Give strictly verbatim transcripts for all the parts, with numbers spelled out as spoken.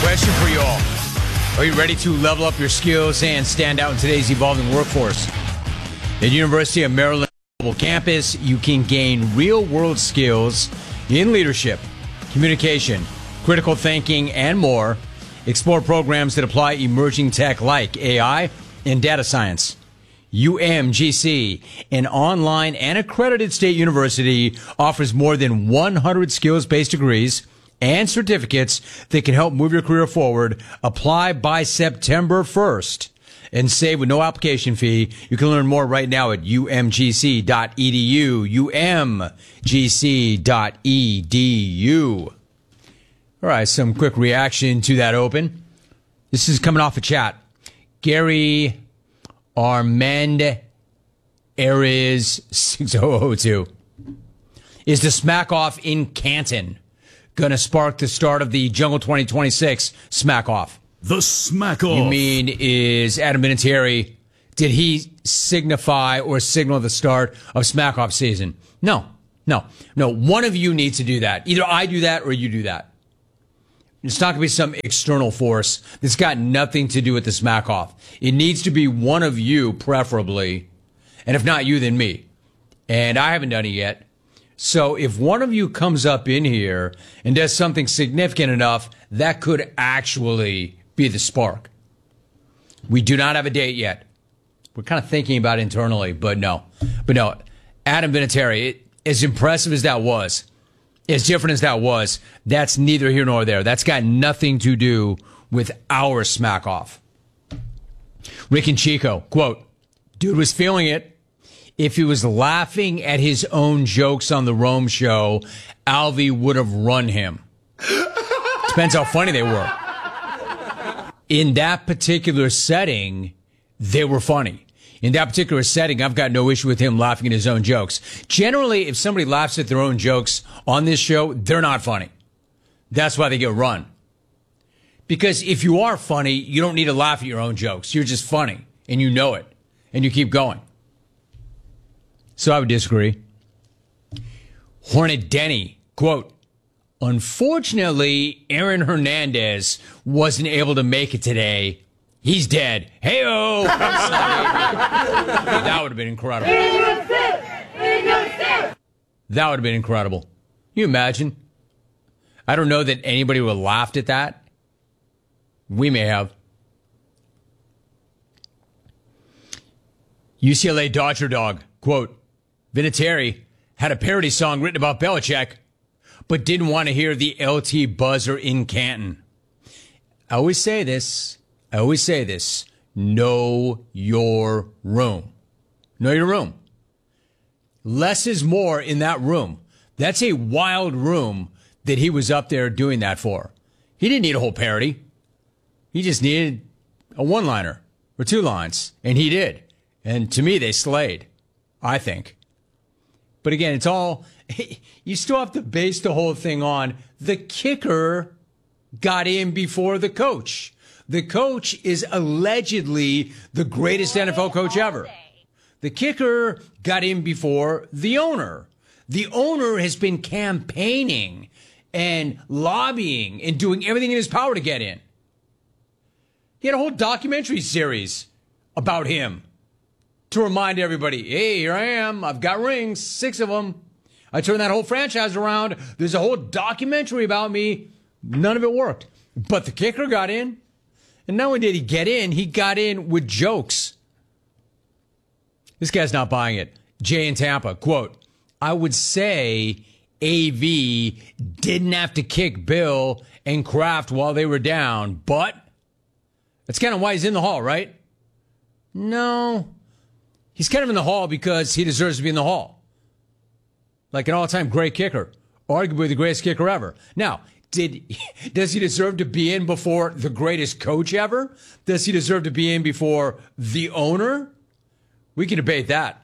Question for you all. Are you ready to level up your skills and stand out in today's evolving workforce? At University of Maryland Global Campus, you can gain real-world skills in leadership, communication, critical thinking, and more. Explore programs that apply emerging tech like A I and data science. U M G C, an online and accredited state university, offers more than one hundred skills-based degrees and certificates that can help move your career forward. Apply by September first and save with no application fee. You can learn more right now at U M G C dot E D U, U M G C dot E D U. All right, some quick reaction to that open. This is coming off a chat. Gary Armand Ares six thousand two. Is the smack off in Canton going to spark the start of the Jungle twenty twenty-six smack off? The smack off. You mean, is Adam Vinatieri, did he signify or signal the start of smack off season? No, no, no. One of you needs to do that. Either I do that or you do that. It's not going to be some external force that's got nothing to do with the smack off. It needs to be one of you, preferably. And if not you, then me. And I haven't done it yet. So if one of you comes up in here and does something significant enough, that could actually be the spark. We do not have a date yet. We're kind of thinking about it internally, but no. But no, Adam Vinatieri, it, as impressive as that was, as different as that was, that's neither here nor there. That's got nothing to do with our smack off. Rick and Chico, quote, dude was feeling it. If he was laughing at his own jokes on the Rome show, Alvy would have run him. Depends how funny they were. In that particular setting, they were funny. In that particular setting, I've got no issue with him laughing at his own jokes. Generally, if somebody laughs at their own jokes on this show, they're not funny. That's why they get run. Because if you are funny, you don't need to laugh at your own jokes. You're just funny, and you know it, and you keep going. So I would disagree. Hornet Denny, quote, unfortunately, Aaron Hernandez wasn't able to make it today. He's dead. Hey-oh! That would have been incredible. That would have been incredible. Can you imagine? I don't know that anybody would have laughed at that. We may have. U C L A Dodger Dog, quote, Vinatieri had a parody song written about Belichick, but didn't want to hear the L T buzzer in Canton. I always say this. I always say this. Know your room. Know your room. Less is more in that room. That's a wild room that he was up there doing that for. He didn't need a whole parody. He just needed a one-liner or two lines, and he did. And to me, they slayed, I think. But again, it's all, you still have to base the whole thing on the kicker got in before the coach. The coach is allegedly the greatest N F L coach ever. The kicker got in before the owner. The owner has been campaigning and lobbying and doing everything in his power to get in. He had a whole documentary series about him to remind everybody, hey, here I am. I've got rings, six of them. I turned that whole franchise around. There's a whole documentary about me. None of it worked. But the kicker got in. And not only did he get in, he got in with jokes. This guy's not buying it. Jay in Tampa, quote, I would say A V didn't have to kick Bill and Kraft while they were down, but that's kind of why he's in the hall, right? No. He's kind of in the hall because he deserves to be in the hall. Like an all-time great kicker. Arguably the greatest kicker ever. Now, did does he deserve to be in before the greatest coach ever? Does he deserve to be in before the owner? We can debate that.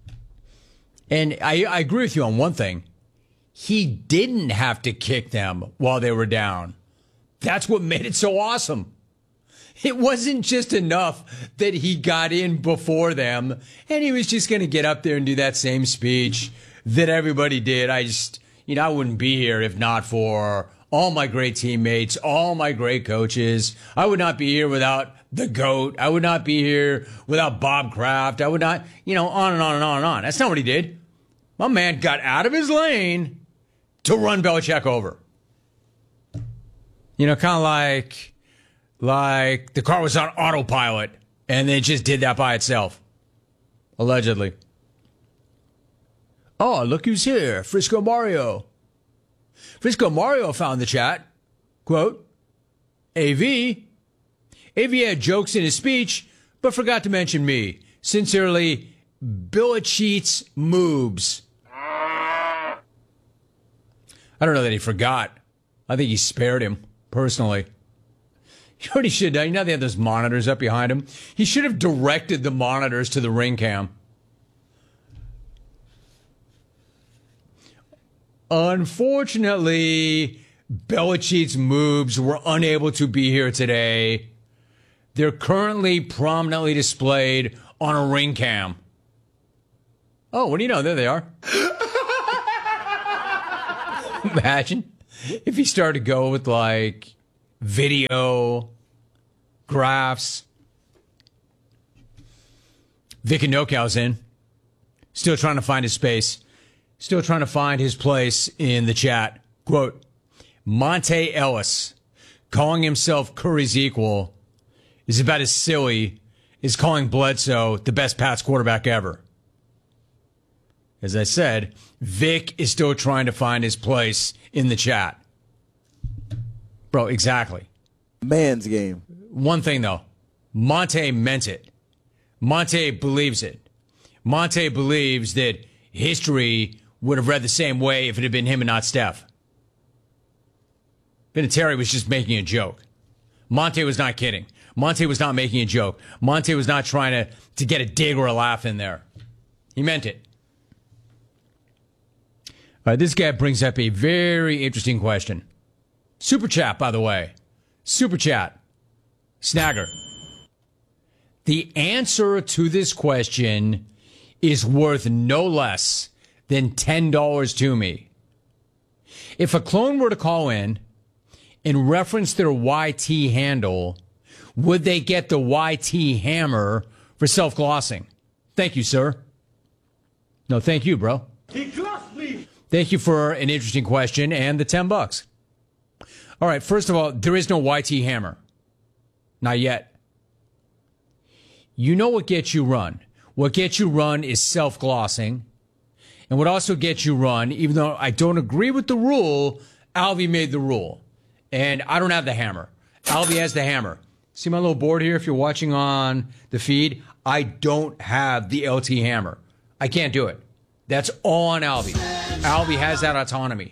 And I, I agree with you on one thing. He didn't have to kick them while they were down. That's what made it so awesome. It wasn't just enough that he got in before them and he was just going to get up there and do that same speech that everybody did. I just, you know, I wouldn't be here if not for all my great teammates, all my great coaches. I would not be here without the GOAT. I would not be here without Bob Kraft. I would not, you know, on and on and on and on. That's not what he did. My man got out of his lane to run Belichick over. You know, kind of like, like the car was on autopilot and then just did that by itself. Allegedly. Oh, look who's here. Frisco Mario. Frisco Mario found the chat. Quote, A V. A V had jokes in his speech, but forgot to mention me. Sincerely, Belichick's moobs. I don't know that he forgot. I think he spared him, personally. You know what he should have done? You know they have those monitors up behind him? He should have directed the monitors to the ring cam. Unfortunately, Belichick's moves were unable to be here today. They're currently prominently displayed on a ring cam. Oh, what do you know? There they are. Imagine if he started to go with like video, graphs. Vic and NoCal's in. Still trying to find his space. Still trying to find his place in the chat. Quote, Monte Ellis calling himself Curry's equal is about as silly as calling Bledsoe the best Pats quarterback ever. As I said, Vic is still trying to find his place in the chat. Bro, exactly. Man's game. One thing, though. Monte meant it. Monte believes it. Monte believes that history would have read the same way if it had been him and not Steph. Vinatieri was just making a joke. Monte was not kidding. Monte was not making a joke. Monte was not trying to, to get a dig or a laugh in there. He meant it. All right, this guy brings up a very interesting question. Super chat, by the way. Super chat. Snagger. The answer to this question is worth no less than ten dollars to me. If a clone were to call in and reference their Y T handle, would they get the Y T hammer for self-glossing? Thank you, sir. No, thank you, bro. He glossed me. Thank you for an interesting question and the ten bucks. All right, first of all, there is no Y T hammer. Not yet. You know what gets you run. What gets you run is self-glossing. And what also gets you run, even though I don't agree with the rule, Alvy made the rule. And I don't have the hammer. Alvy has the hammer. See my little board here if you're watching on the feed? I don't have the L T hammer. I can't do it. That's all on Alvy. Alvy has that autonomy.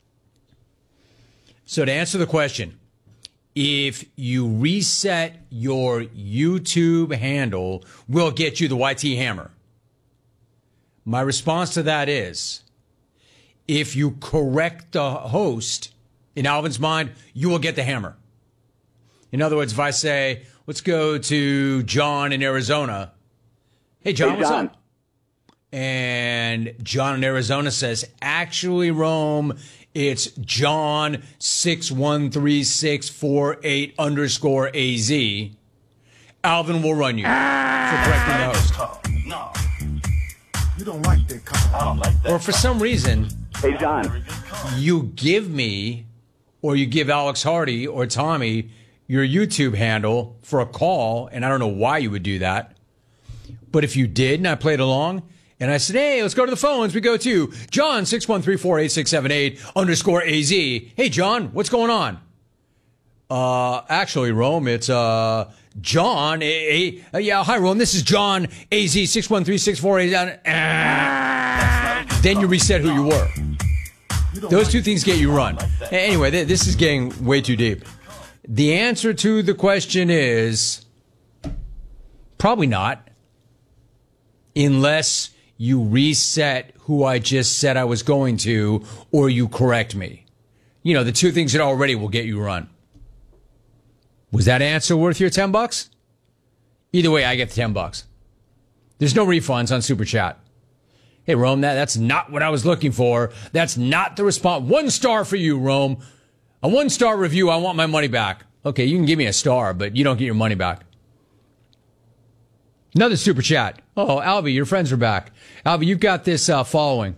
So to answer the question, if you reset your YouTube handle, we'll get you the Y T hammer. My response to that is, if you correct the host, in Alvin's mind, you will get the hammer. In other words, if I say, let's go to John in Arizona. Hey, John, hey, what's John. up? And John in Arizona says, actually, Rome, it's John six one three six four eight underscore A Z. Alvin will run you for correcting the host. No. You don't like that call. I don't like that. Or for some reason, Hey, John. you give me or you give Alex Hardy or Tommy your YouTube handle for a call, and I don't know why you would do that. But if you did and I played along, and I said, hey, let's go to the phones. We go to John six one three four eight six seven eight underscore A Z. Hey, John, what's going on? Uh, actually, Rome, it's uh John. A, a, uh, yeah, hi, Rome. This is John A Z six one three six four eight. Uh, then you reset who you were. Those two things get you run. Anyway, th- this is getting way too deep. The answer to the question is probably not, unless you reset who I just said I was going to, or you correct me. You know, the two things that already will get you run. Was that answer worth your ten bucks? Either way, I get the ten bucks. There's no refunds on Super Chat. Hey, Rome, that, that's not what I was looking for. That's not the response. One star for you, Rome. A one-star review, I want my money back. Okay, you can give me a star, but you don't get your money back. Another super chat. Oh, Albie, your friends are back. Albie, you've got this uh, following.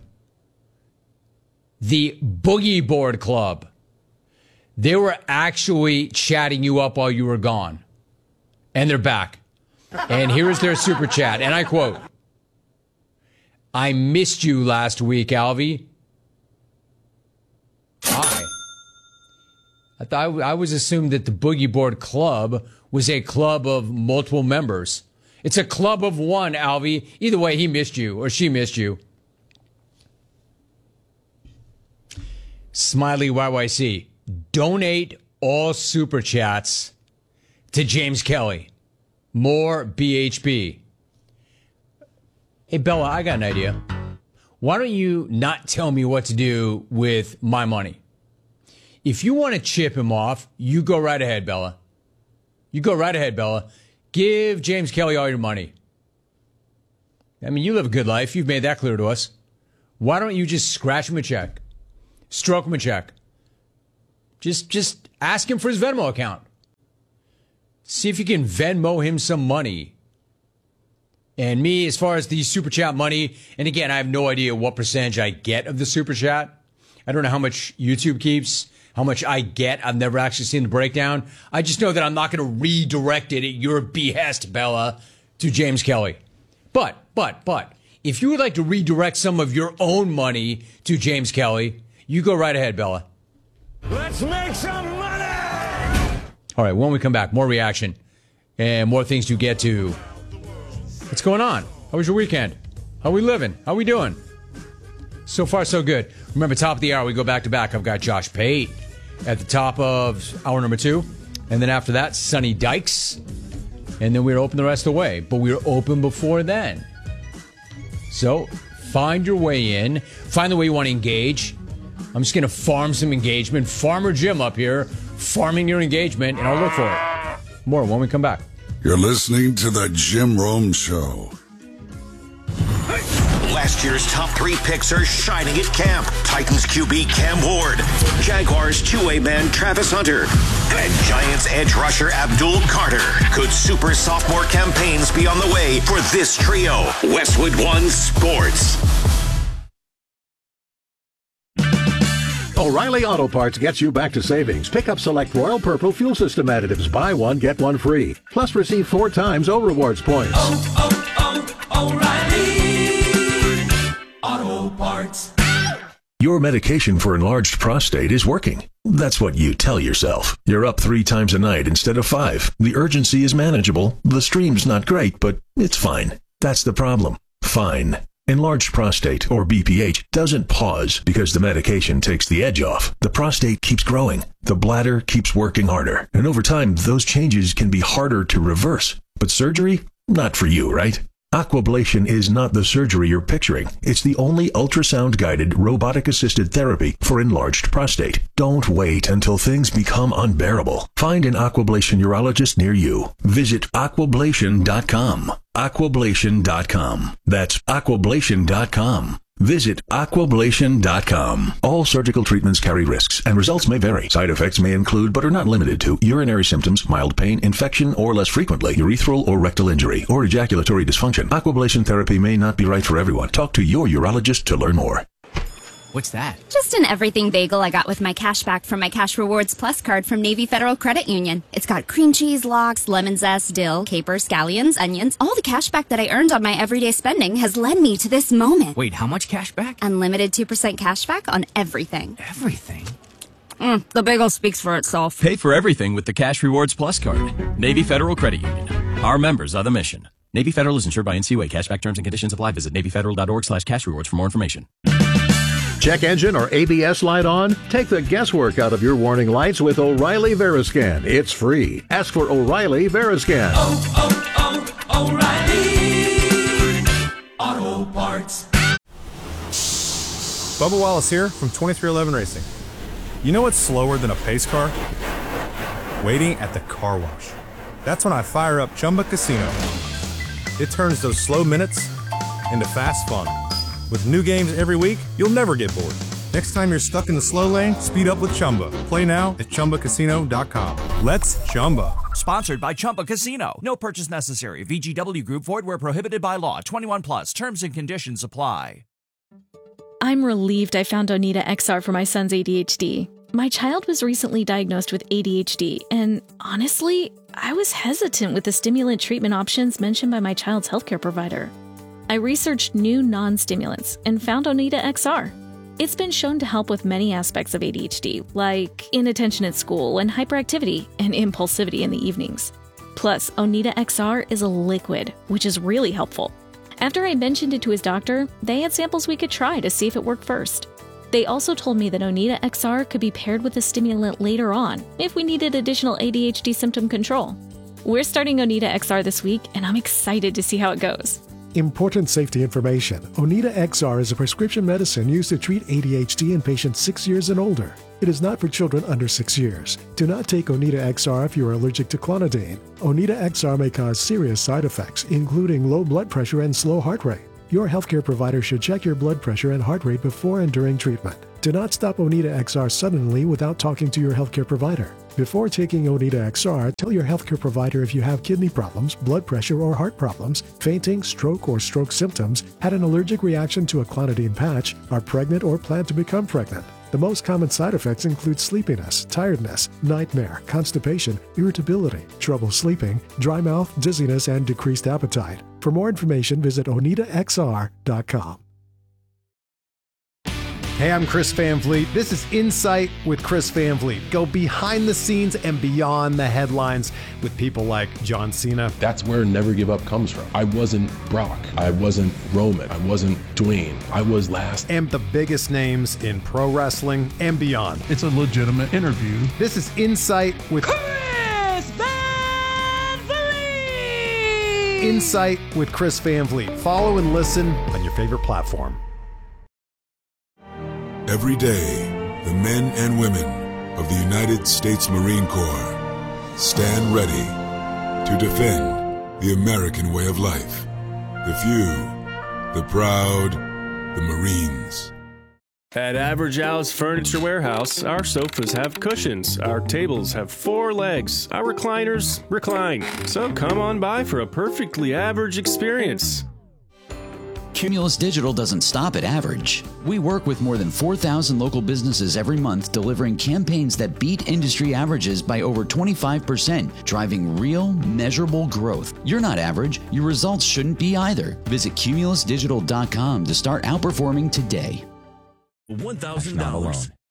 The Boogie Board Club. They were actually chatting you up while you were gone. And they're back. And here is their super chat. And I quote, I missed you last week, Albie. I. I thought I was assumed that the Boogie Board Club was a club of multiple members. It's a club of one, Albie. Either way, he missed you or she missed you. Smiley Y Y C. Donate all super chats to James Kelly. More B H B. Hey, Bella, I got an idea. Why don't you not tell me what to do with my money? If you want to chip him off, you go right ahead, Bella. You go right ahead, Bella. Give James Kelly all your money. I mean, you live a good life. You've made that clear to us. Why don't you just scratch him a check? Stroke him a check. Just, just ask him for his Venmo account. See if you can Venmo him some money. And me, as far as the super chat money, and again, I have no idea what percentage I get of the super chat. I don't know how much YouTube keeps, how much I get. I've never actually seen the breakdown. I just know that I'm not going to redirect it at your behest, Bella, to James Kelly. But, but, but, if you would like to redirect some of your own money to James Kelly, you go right ahead, Bella. Let's make some money! All right, when we come back, more reaction and more things to get to. What's going on? How was your weekend? How we living? How we doing? So far, so good. Remember, top of the hour, we go back to back. I've got Josh Pate at the top of hour number two. And then after that, Sonny Dykes. And then we're open the rest of the way. But we were open before then. So find your way in. Find the way you want to engage. I'm just going to farm some engagement. Farmer Jim up here, farming your engagement, and I'll look for it. More when we come back. You're listening to the Jim Rome Show. Last year's top three picks are shining at camp. Titans Q B Cam Ward, Jaguars two-way man Travis Hunter, and Giants edge rusher Abdul Carter. Could super sophomore campaigns be on the way for this trio? Westwood One Sports. O'Reilly Auto Parts gets you back to savings. Pick up select Royal Purple fuel system additives. Buy one, get one free. Plus receive four times O Rewards points. Oh, oh, oh, O'Reilly Auto Parts. Your medication for enlarged prostate is working. That's what you tell yourself. You're up three times a night instead of five. The urgency is manageable. The stream's not great, but it's fine. That's the problem. Fine. Enlarged prostate, or B P H, doesn't pause because the medication takes the edge off. The prostate keeps growing. The bladder keeps working harder. And over time, those changes can be harder to reverse. But surgery? Not for you, right? Aquablation is not the surgery you're picturing. It's the only ultrasound-guided, robotic-assisted therapy for enlarged prostate. Don't wait until things become unbearable. Find an Aquablation urologist near you. Visit aquablation dot com. aquablation dot com. That's aquablation dot com. Visit aquablation dot com. All surgical treatments carry risks, and results may vary. Side effects may include, but are not limited to, urinary symptoms, mild pain, infection, or less frequently, urethral or rectal injury, or ejaculatory dysfunction. Aquablation therapy may not be right for everyone. Talk to your urologist to learn more. What's that? Just an everything bagel I got with my cash back from my Cash Rewards Plus card from Navy Federal Credit Union. It's got cream cheese, lox, lemon zest, dill, caper, scallions, onions. All the cash back that I earned on my everyday spending has led me to this moment. Wait, how much cash back? Unlimited two percent cash back on everything. Everything? Mm, the bagel speaks for itself. Pay for everything with the Cash Rewards Plus card. Navy Federal Credit Union. Our members are the mission. Navy Federal is insured by N C U A. Cashback terms and conditions apply. Visit navy federal dot org slash cash rewards for more information. Check engine or A B S light on? Take the guesswork out of your warning lights with O'Reilly Veriscan. It's free. Ask for O'Reilly Veriscan. Oh, oh, oh, O'Reilly Auto Parts. Bubba Wallace here from twenty-three eleven Racing. You know what's slower than a pace car? Waiting at the car wash. That's when I fire up Chumba Casino. It turns those slow minutes into fast fun. With new games every week, you'll never get bored. Next time you're stuck in the slow lane, speed up with Chumba. Play now at Chumba Casino dot com. Let's Chumba. Sponsored by Chumba Casino. No purchase necessary. V G W Group. Void where prohibited by law. twenty-one plus. Terms and conditions apply. I'm relieved I found Onita X R for my son's A D H D. My child was recently diagnosed with A D H D, and honestly, I was hesitant with the stimulant treatment options mentioned by my child's healthcare provider. I researched new non-stimulants and found Onita X R. It's been shown to help with many aspects of A D H D, like inattention at school and hyperactivity and impulsivity in the evenings. Plus, Onita X R is a liquid, which is really helpful. After I mentioned it to his doctor, they had samples we could try to see if it worked first. They also told me that Onita X R could be paired with a stimulant later on if we needed additional A D H D symptom control. We're starting Onita X R this week, and I'm excited to see how it goes. Important safety information. Onita X R is a prescription medicine used to treat A D H D in patients six years and older. It is not for children under six years. Do not take Onita X R if you are allergic to clonidine. Onita X R may cause serious side effects, including low blood pressure and slow heart rate. Your healthcare provider should check your blood pressure and heart rate before and during treatment. Do not stop Onita X R suddenly without talking to your healthcare provider. Before taking Onita X R, tell your healthcare provider if you have kidney problems, blood pressure or heart problems, fainting, stroke or stroke symptoms, had an allergic reaction to a clonidine patch, are pregnant or plan to become pregnant. The most common side effects include sleepiness, tiredness, nightmare, constipation, irritability, trouble sleeping, dry mouth, dizziness, and decreased appetite. For more information, visit onita x r dot com. Hey, I'm Chris Van Vliet. This is Insight with Chris Van Vliet. Go behind the scenes and beyond the headlines with people like John Cena. That's where Never Give Up comes from. I wasn't Brock. I wasn't Roman. I wasn't Dwayne. I was last. And the biggest names in pro wrestling and beyond. It's a legitimate interview. This is Insight with Chris Van Vliet! Insight with Chris Van Vliet. Follow and listen on your favorite platform. Every day, the men and women of the United States Marine Corps stand ready to defend the American way of life. The few, the proud, the Marines. At Average Al's Furniture Warehouse, our sofas have cushions, our tables have four legs, our recliners recline. So come on by for a perfectly average experience. Cumulus Digital doesn't stop at average. We work with more than four thousand local businesses every month, delivering campaigns that beat industry averages by over twenty-five percent, driving real, measurable growth. You're not average. Your results shouldn't be either. Visit cumulus digital dot com to start outperforming today. one thousand dollars.